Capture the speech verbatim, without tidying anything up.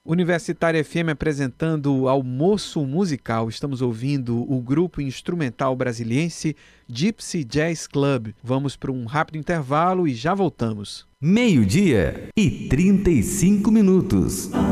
Universitária F M apresentando Almoço Musical. Estamos ouvindo o grupo instrumental brasiliense Gypsy Jazz Club. Vamos para um rápido intervalo e já voltamos. Meio-dia e trinta e cinco minutos.